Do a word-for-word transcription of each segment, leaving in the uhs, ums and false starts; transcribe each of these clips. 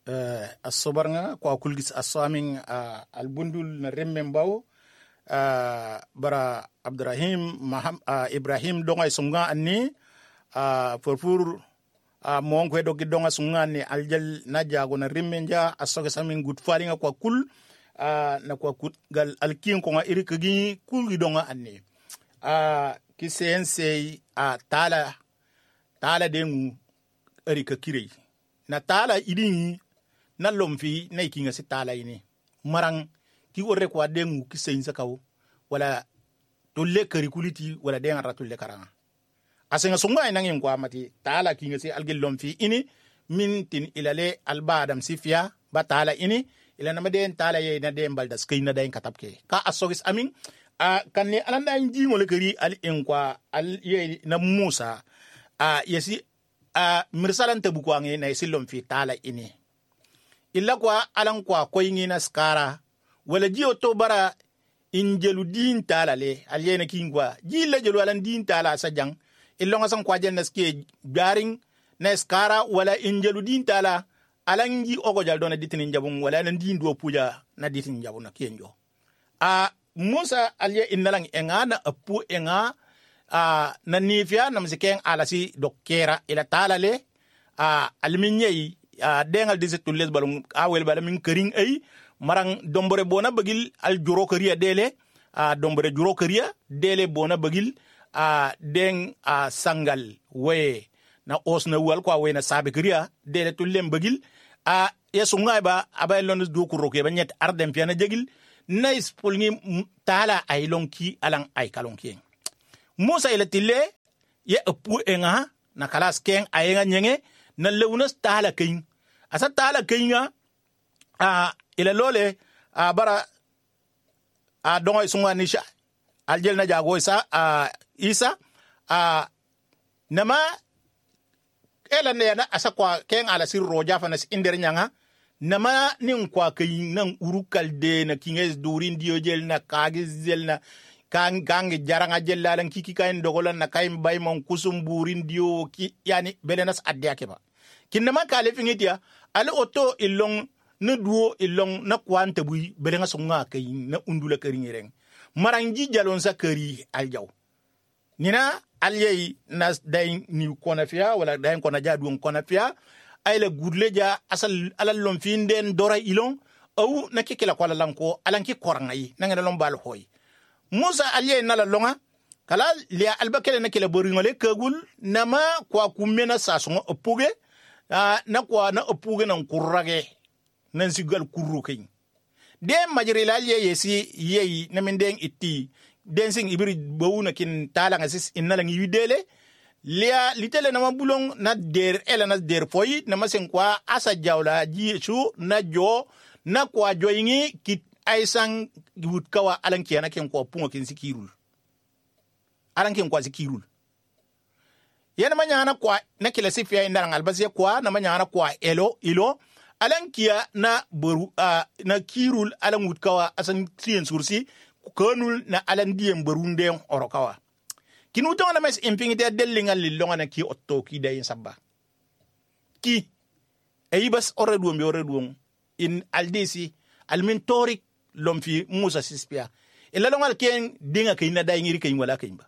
uh, asobarnga kwa kulgis asamin uh, albundul na remmen bawo uh, bara Abdurrahim Maham, uh, Ibrahim donga sunga anni uh, furfur uh, mon ko do donga sunga ni aljal na jago na remmen ja asoga samin gut falinga kwa kul uh, na kwa kut gal alkin ko nga irikagi kul donga anni uh, kisense a uh, tala tala dengu erika kirei na tala idini na lomfi na ikinga si tala ini marang ki wore kwa dengu kisense kawo wala tolle kurikuliti wala denga ratulle karanga asenga sunga ina ngin kwa mati tala kinga si algel lomfi ini mintin ilale albadam sifia ba tala ini ila na maden tala ye na den baldas kayna dain katapke ka asogis amin a uh, kanne alanda inji ngole kari al inkwa al ye na Musa a uh, yesi a uh, mirsalan tabu kwa ngi na silom fi tala ini illa kwa alan kwa koyingi na skara wala jiyo to bara injelu din tala le al yena kingwa jilla jelu alan din tala sajang illa ngasan kwa jen naske garing na skara wala injelu din tala alan ji ogo jal dona ditin jabun wala nan din do puja na ditin jabun na kenjo a uh, Musa alye inalang enga na apu enga uh, na nifia na msikeng alasi dokera ila talale uh, alminyei uh, dengal disetules balung awel balamin kering ay marang dombore bona bagil al juro keria dele uh, dombore juro keria dele bona bagil uh, deng uh, sangal we na osna wal kwa we na sabe keria dele tulem bagil a uh, yesunga ba abay lonus du ko roke ba nyet ardem piana jegil nais polngi tala ay lonki alang ay kalonki Musa ila tille ye apu enga na kalas ken ayenga nyenge na leunas tala kin asa tala kinga a ila lole a bara a dongo sunga nisha aljel na jago isa a isa a nama ela ne na asa kwa ken ala sir roja fanas inder nyanga nama nin kwa kayin nan urukal de na kinges durin diojel na kagizel na kan gang jaranga jelalan kiki kain dogolan na kain bay mon kusum burin dio ki yani belenas adya keba kinama kale fingitia ale oto ilong na duo ilong na kwanta bui belenga sunga kayin na undula karingireng marangi jalon sa kari aljaw nina alyei nas dain ni konafia wala dain konaja duon konafia ayla gudleja asal alal lom finden dora ilon au nakikela kwala lanko alanki korangai nangana lom bal hoy Musa aliye nala longa kala lia albakele nakela boringole kagul nama kwa kumena sasongo opuge uh, na kwa na opuge na kurage nan sigal kurrukin de majirila aliye yesi yeyi namendeng iti dancing ibiri bawuna kin talanga sis inalangi widele lia litele na mabulong na der ele na der foyi na masen kwa asa jawla ji chu na jo na kwa joyingi kit aisan wut kawa alanki na ken kwa pungo kin sikirul alanki kwa sikirul yana manyana kwa na kila sifia indarang albasi kwa na manyana kwa elo ilo alankia na boru uh, na kirul alang wut kawa asan sien sursi konul na alandiem borunde orokawa kinuto na mes impingite delinga lilonga na ki otto ki day sabba ki ayibas oreduom bi oreduom in aldisi almentoric lomfi Musa sispia ila longal ken dinga kayna day ngiri kay wala kayba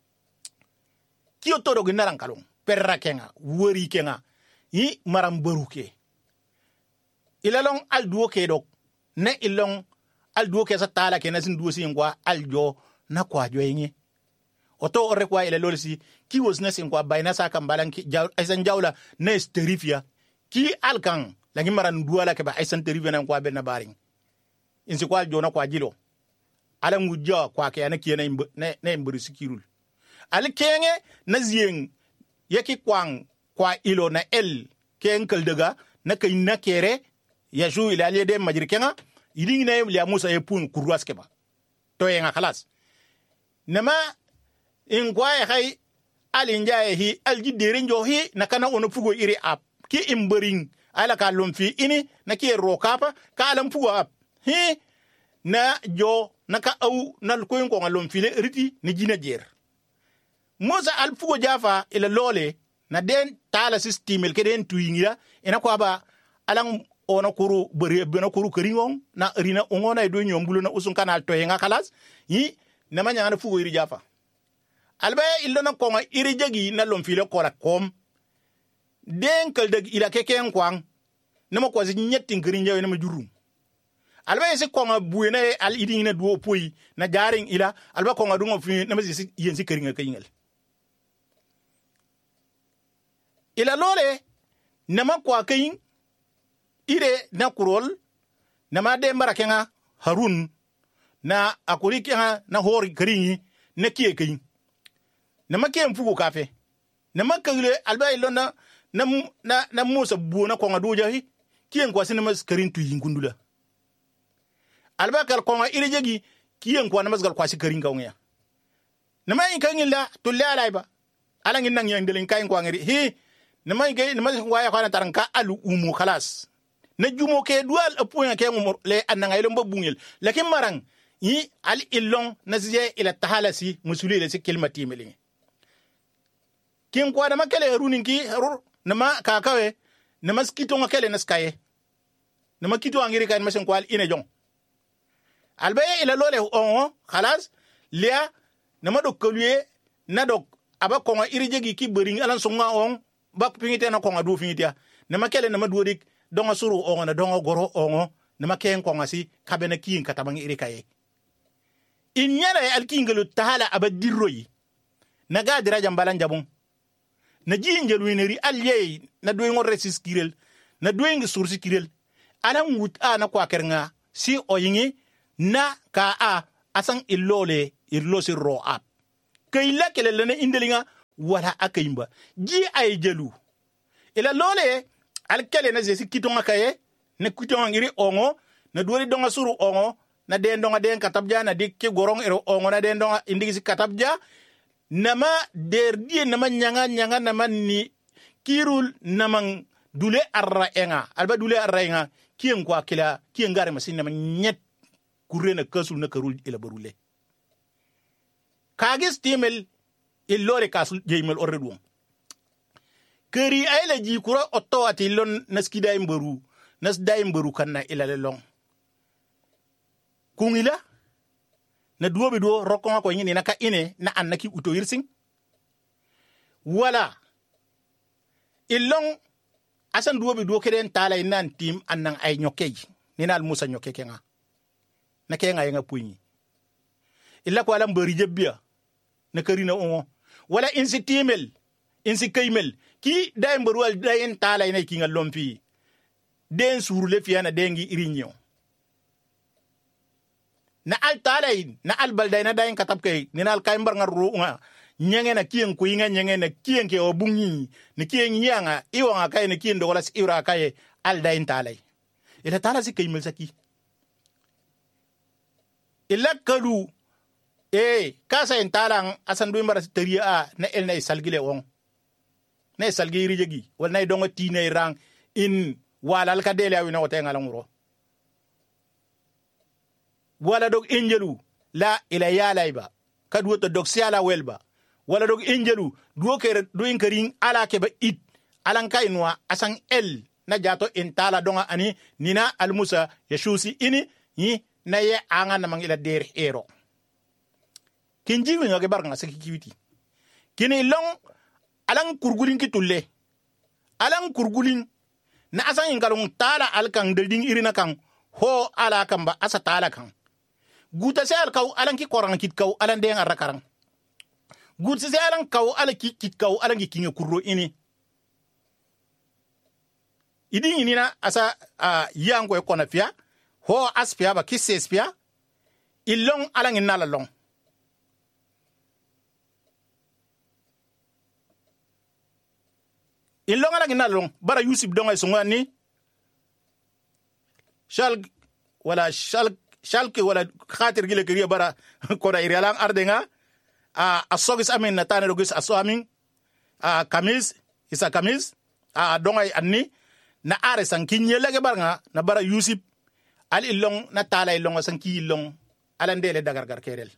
ki otto do ginaran kalon perra kenga wori kenga yi maram baruke ila long alduo ke dok ne ilong alduo ke sa tala ke na sin duo sin kwa aljo na kwa joyingi oto ore kwa ile lolisi ki was na sin kwa bayna sa kan balanki jaw aisan jawla na sterifia ki alkan langi maran duala ke ba aisan terifia na kwa benna baring insi kwa jona kwa jilo ala ngujja kwa ke na ki na na na mburi sikirul al kenge na ziyeng yaki kwang kwa ilo na el ken kaldaga na kay na kere ya ju ila ale de majir kenga ilingi na ya Musa ye pun kurwas ke ba to yenga khalas nama in kwaye hay alinjaye hi aljidirin jo hi nakana ono fugo iri ap ki imbaring ala ka lomfi ini na ki rokapa ka alam fugo ap hi na jo naka au na ko ko lomfi le riti ni jina jer Musa al fugo jafa ila lole na den tala system el keden tuingira ina ko ba alang ona kuru bari bena kuru keringong na rina ongona do nyombulu na usun kanal to yenga kalas yi na manya na fugo iri jafa alba illo na konga iri jagi na lomfile kola kom den kal dag ila keken kwang na ma kwazi nyetti ngrinja na ma jurum alba yesi konga buena al iding na duo poi na jaring ila alba konga dungo fi na ma si yensi keringa kayingal ila lole na ma kwa kayin ire na kurol na ma de marakenga harun na akuri kenga na hori keringi na kiye kayin na ma kiye mfugo kafe na ma kagile alba ilo na na na, na musa buona konga doja hi kiyen kwa sinema skarin tu yingundula alba kal konga ire jegi kiyen kwa na masgal kwa sikarin kawnga na ma yin kangilla to le alaiba ala ngin nang yang delin kayin kwa ngiri hi na ma yin na ma kwa ya kwa taranka alu umu khalas na jumo ke dual apuya ke mo le ananga ilo mbabungel lakin marang yi al illon nazje ila tahalasi musuli le sikilmati melingi kin kwa na makele runinki rur nama kakawe nama skito ngakele naskaye nama kito angiri kan masen kwal ine jong albaye ila lole on khalas lia nama do kolue na do aba ko iri jegi ki bering alan sunga on bak pingite na ko ngadu fingitia nama kele nama duodik donga suru on na donga goro on nama ken ko ngasi kabena kin katabangi iri kaye inyala alkingelu tahala abadirroyi naga diraja mbalan jabun na jinjel wineri alye na doy ngor resis kirel na doy ngi sursi kirel alan wut ana kwa kernga si oyingi na ka a asan illole irlosi ro ap kayla kele lene indelinga wala akayimba ji ay jelu ila lole alkele na zesi kitonga kaye na kitonga ngiri ongo na dori donga suru ongo na den donga den katabja na dikke gorong ero ongo na den donga indigisi katabja nama derdi nama nyanga nyanga nama ni kirul nama dule arra enga alba dule arra enga kien kwa kila kien gare masin nama nyet kurena kasul na karul ila barule kagis timel illore kasul jeymel orredum keri ayla ji kura otto ati lon naskida imbaru nasda imbaru kanna ila lelong kungila na duobe do rokon ko nyini naka ine na annaki uto yirsing wala illong asan duobe do keden tala nan tim annan ay nyokey ninal musa nyokeke nga na kenga yenga puñi illa ko alam bari jebbia na karina on wala insi timel insi kaymel ki day mbarwal day tala ina ki ngalom fi den surule fi ana dengi irinyo na al talay na al balday na dayin katab kay ninal kay mbar ngaru nga nyenge na kien ko yinga nyenge na kien ke obungi ni kien yanga iwa nga kay na kien do wala si ira kay al dayin talay ila tala si kay mel saki ila kalu eh kasa en talang asan du mbar teria na el nay salgile won na salgi rijegi wala nay donga tine rang in wala al kadele awi na wote ngala nguro wala dog injelu la ila ya laiba kadu to dog siala welba wala dog injelu duo ke do inkaring ala ke ba it alan kainwa asan el na jato intala donga ani nina al musa yashusi ini yi na ye anga na mangila der ero kinji wi ngoge baranga sekiwiti kini long alan kurgulin kitulle alan kurgulin na asan ingalung tala alkan delding irina kan ho ala kan ba asa tala kan guta se al kaw alan ki korang kit kaw alan de ngar karang guta se alan kaw ala ki kit kaw alan ki kinga kurro ini idi ini na asa uh, yango e kona fia ho aspia ba kisse spia ilong alan inala long ilong alan inala long bara yusuf donga sungani shal wala shal shalke wala khatir gile kiriya bara koda irialang ardenga a asogis amin natane dogis asoamin a kamis isa kamis a dongay anni na are san kinyelege baranga na bara yusuf al ilong na tala ilong san ki ilong alandele dagargar kerel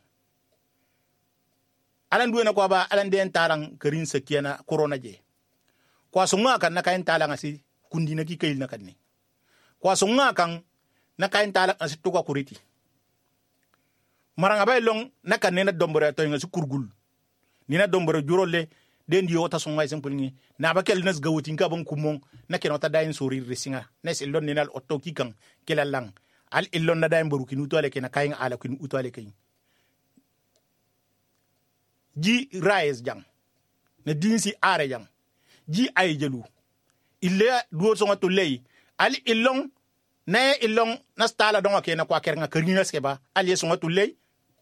alan duena ko ba alande en tarang kerin sekiana corona je ko sunga kan na kain tala ngasi kundina ki kayil na kanni kwa sunga kan na kain tala na situka kuriti maranga bay long na kan ne na dombore to nga su kurgul ni na dombore jurole den di yota sunga simple ni na ba kel nas gawutin ka ban kumon na ke nota dain suri resinga nes illon ni nal otto ki kan kelalang al illon na dain baru kinu to ale ke na kain ala kinu utale kain ji rais jang na dinsi are jang ji ay jelu ille duo songa to lay al illon na illon na stala donga ke na kwa ker nga kerni skeba al yesonga to lay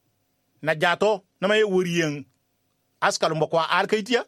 na jato na may wuriyeng askal mbo kwa al kaitia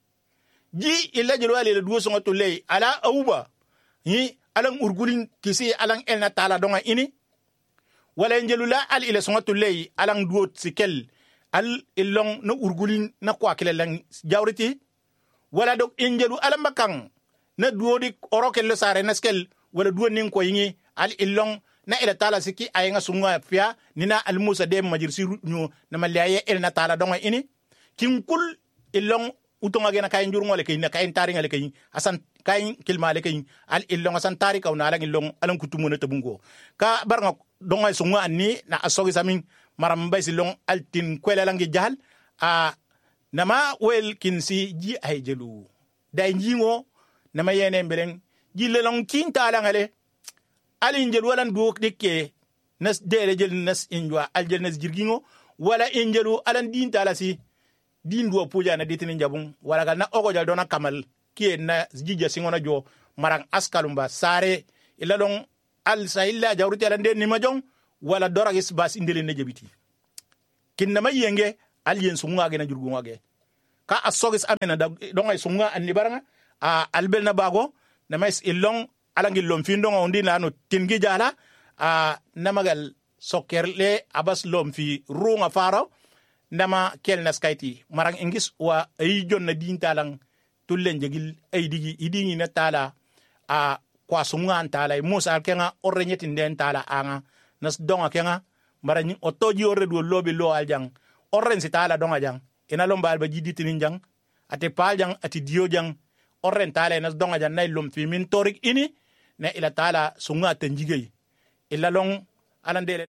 ji ille jelu ale duo songa to lay ala auba yi alang urgulin kisi alang el na tala donga ini wala njelula al ile songa to lay alang duo sikel al illon na urgulin na kwa kelelang jawriti wala dok injelu alambakang na duodi orokel le sare naskel wala duo nin ko yingi al illon na ila tala siki ayanga sunga fia nina al musa de majirsi nyu na maliaye el na tala donga ini kinkul illon utonga gena kay njur ngole kay na kay tari ngale kay asan kay kilma le kay al illon asan tari kaw na lang illon alan kutumo na tabungo ka barnga donga sunga anni na asogi samin maram bay silong altin kwela langi jahal a nama wel kinsi ji ay jelu day njingo nama yene mberen ji le long tinta la ngale ali njel wala ndu dikke nas dele jel nas injwa al jel nas jirgingo wala injelu alan dinta la si din do puja na ditini njabun wala gal na ogo jal dona kamal ki na jija singona jo marang askalumba sare ila long al sahilla jawruti ala den ni majong wala doragis bas indele ne jabiti kinna mayenge alien sunga gena jurgunga ge ka asogis amena donga sunga anni baranga a albel na bago na mais illong alangi lom findonga undi nano tingi jala a namagal sokerle abas lom fi runga faro nama kelna skaiti marang ingis wa ay jonna dintalang tullen jegil ay digi idingi na tala a kwa sunga antala musa kenga orrenyeti den tala anga nas donga kenga marani otoji orre do lobi lo aljang orren sitala donga jang ina lomba alba jiditi ninjang ate paljang ati dio jang orren tala nas donga jang nay lom fi min torik ini na ila tala sunga tanjigay ila long alandele.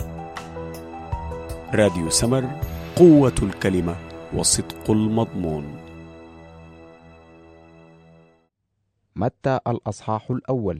راديو سمر، قوة الكلمة وصدق المضمون. متى الأصحاح الأول.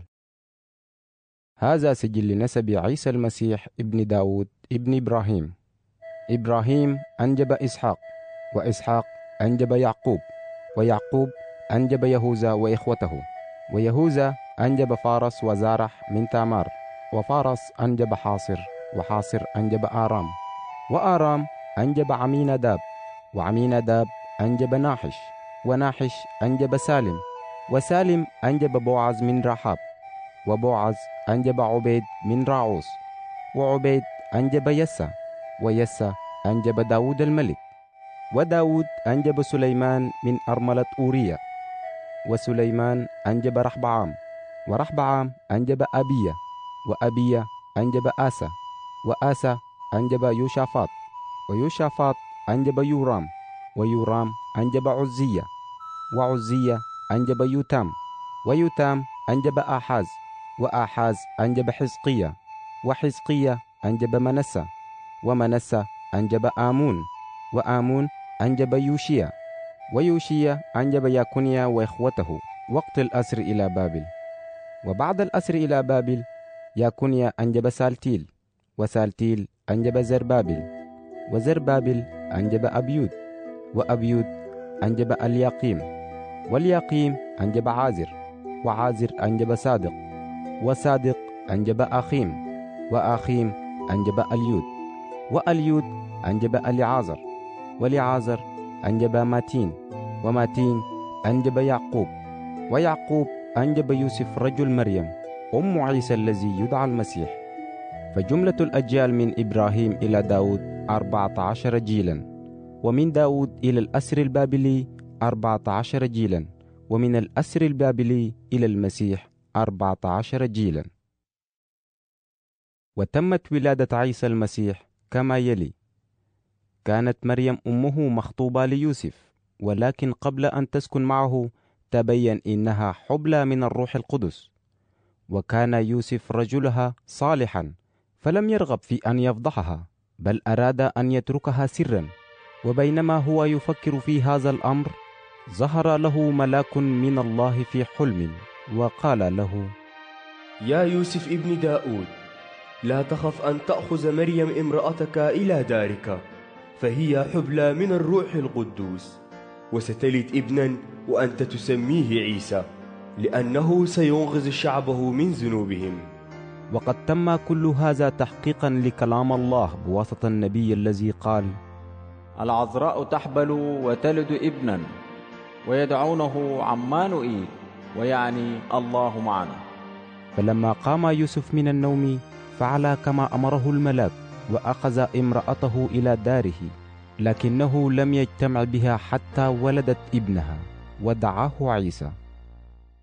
هذا سجل نسب عيسى المسيح ابن داود ابن إبراهيم. إبراهيم أنجب إسحاق، وإسحاق أنجب يعقوب، ويعقوب أنجب يهوذا وإخوته، ويهوذا أنجب فارس وزارح من تامار، وفارس أنجب حاصر، وحاصر أنجب آرام، وآرام أنجب عميناداب، وعميناداب أنجب ناحش، وناحش أنجب سالم، وسالم أنجب بوعز من رحاب، وبوعز أنجب عبيد من راعوس، وعبيد أنجب يسى، ويسى أنجب داود الملك، وداود أنجب سليمان من أرملة أورية، وسليمان أنجب رحبعام، ورحبعام أنجب أبية، وأبية أنجب آسى، وآسى أنجب يوشافاط، ويوشافاط أنجب يورام، ويورام أنجب عزية، وعزية أنجب يوتام، ويوتام أنجب آحاز، وآحاز أنجب حزقية، وحزقية أنجب منسى، ومنسى أنجب آمون، وآمون أنجب يوشيا، ويوشيا أنجب ياكونيا وإخوته وقت الأسر إلى بابل. وبعد الأسر إلى بابل ياكونيا أنجب سالتيل، وسالتيل أنجب زربابل، وزربابل أنجب أبيود، وأبيود أنجب الياقيم، والياقيم أنجب عازر، وعازر أنجب صادق، وصادق أنجب آخيم، وآخيم أنجب أليود، وأليود أنجب أليعازر، وليعازر أنجب ماتين، وماتين أنجب يعقوب، ويعقوب أنجب يوسف رجل مريم أم عيسى الذي يدعى المسيح. فجملة الأجيال من إبراهيم إلى داود أربعة عشر جيلا، ومن داود إلى الأسر البابلي أربعة عشر جيلا، ومن الأسر البابلي إلى المسيح أربعة عشر جيلا. وتمت ولادة عيسى المسيح كما يلي: كانت مريم أمه مخطوبة ليوسف، ولكن قبل أن تسكن معه تبين إنها حبلى من الروح القدس، وكان يوسف رجلها صالحا، فلم يرغب في أن يفضحها، بل أراد أن يتركها سرا. وبينما هو يفكر في هذا الأمر، ظهر له ملاك من الله في حلم وقال له: يا يوسف ابن داود، لا تخف أن تأخذ مريم امرأتك إلى دارك، فهي حبلى من الروح القدوس، وستلد ابنا وأنت تسميه عيسى، لأنه سينقذ شعبه من ذنوبهم. وقد تم كل هذا تحقيقا لكلام الله بواسطة النبي الذي قال: العذراء تحبل وتلد ابنا ويدعونه عمانوئيل، ويعني الله معنا. فلما قام يوسف من النوم فعل كما أمره الملاك، وأخذ امرأته إلى داره، لكنه لم يجتمع بها حتى ولدت ابنها ودعاه عيسى.